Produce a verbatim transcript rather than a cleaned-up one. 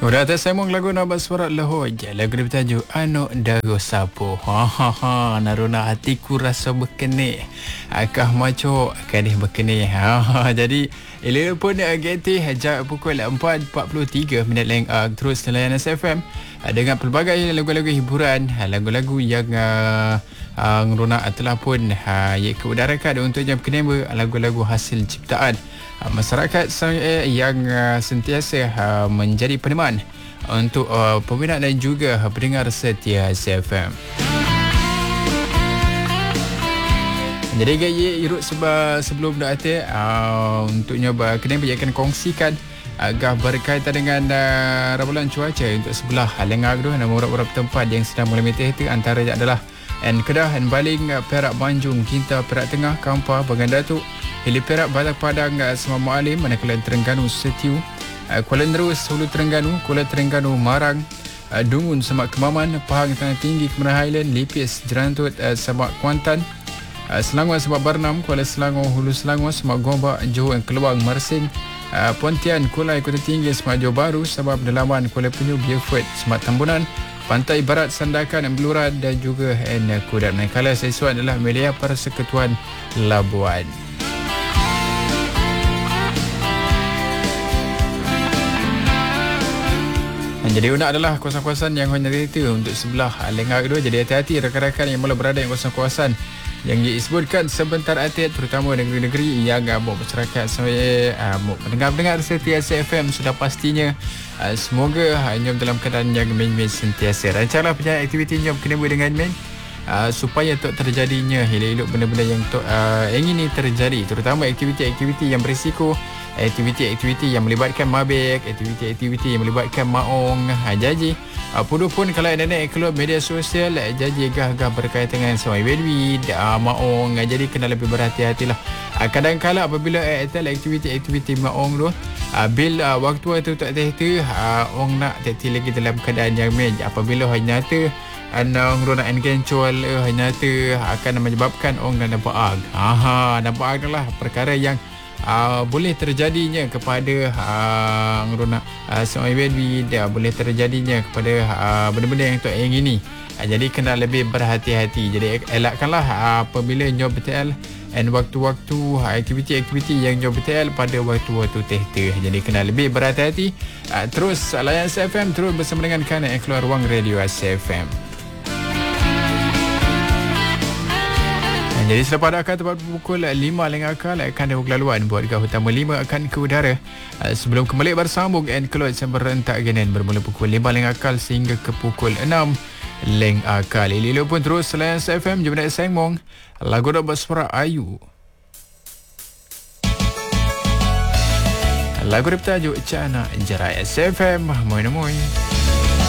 Udah atas saya lagu nak bersuara lohoj. Lagu ni bertajuk Anu Dago Sapo. Ha ha ha. Naruna hatiku rasa berkenih. Akah maco kadih berkenih. Ha ha. Jadi Elok pun Getty Hajak pukul empat empat puluh tiga minit leng uh, terus layanan S F M uh, dengan pelbagai lagu-lagu hiburan, uh, lagu-lagu yang uh, uh, ngeruna telah pun uh, ia keudarakan untuk jam kenema, lagu-lagu hasil ciptaan uh, masyarakat uh, yang uh, sentiasa uh, menjadi peneman untuk uh, peminat dan juga uh, pendengar setia S F M. Jadi gaya irut sebab sebelum dah ada uh, untuk nyoba kena akan kongsikan agak berkaitan dengan uh, ramalan cuaca untuk sebelah Lengang tu, nama beberapa tempat yang sedang mulai meteh itu antaranya adalah N Kedah, N Baling, Perak, Banjung, Kinta, Perak Tengah, Kampar, Bagan Datuk, Hili Perak, Batak Padang, Semama Alim, Manakala Terengganu, Setiu, uh, Kuala Nerus, Hulu Terengganu, Kuala Terengganu, Marang, uh, Dungun, Semak Kemaman, Pahang Tanah Tinggi, Kemenang Highland, Lipis, Jerantut, uh, Semak Kuantan, Selangor, Semak Barnam, Kuala Selangor, Hulu Selangor, Semak Gombak, Johor, Kelabang, Mersing, uh, Pontian, Kulai, Kota Tinggi, Semak Johor Bahru, Sabah Pedalaman, Kuala Penyu, Beaufort, Semak Tambunan, Pantai Barat, Sandakan, Beluran dan juga N Kudat. Manakala sesuatu adalah Media Persekutuan Labuan. Jadi unak adalah kawasan-kawasan yang hanya itu untuk sebelah Lengang kedua. Jadi hati-hati rakan-rakan yang mula berada di kawasan-kawasan yang disebutkan sebentar hati, terutama negeri-negeri yang uh, masyarakat saya uh, mendengar-dengar setia S F M sudah pastinya uh, semoga hanya uh, dalam keadaan yang main-main sentiasa. Rancanganlah penjalan aktiviti yang kena buat dengan main uh, supaya tak terjadinya elok-elok benda-benda yang tak uh, ingin ini terjadi, terutama aktiviti-aktiviti yang berisiko, aktiviti-aktiviti yang melibatkan mabek, aktiviti-aktiviti yang melibatkan maong, ha, jaji uh, puduh pun kalau nenek keluar media sosial, uh, jaji gah-gah berkaitan dengan semai bedwi, uh, maong, uh, jadi kena lebih berhati-hatilah. Uh, kadang-kadang apabila uh, aktiviti-aktiviti maong tu uh, bil uh, waktu itu tak tehtu, uh, orang nak tehti lagi dalam keadaan yang mej. Apabila hanya tu anang rona engencol uh, hanya tu akan menyebabkan orang nak nampak ag. Aha, nampak ag lah perkara yang Uh, boleh terjadinya kepada uh, ngeruna uh, semai bedwi, dia boleh terjadinya kepada uh, benda-benda yang tak ingin ini. Uh, jadi kena lebih berhati-hati. Jadi elakkanlah uh, apabila nyob B T L dan waktu-waktu uh, aktiviti-aktiviti yang nyob B T L pada waktu-waktu tehta. Jadi kena lebih berhati-hati. Uh, terus layan S F M terus bersama dengan Kana yang keluar ruang radio S F M. Jadi selepas akan tepat pukul lima lengah akal akan ada laluan buat Gah Utama lima akan ke udara. Sebelum kembali bersambung and Keluar seberentak genen bermula pukul lima lengah akal sehingga ke pukul enam leng akal. Elok pun terus selain S F M jom nak sengmong lagu dah bersuara Ayu. Lagu bertajuk Cana Jerai S F M. Moi moi.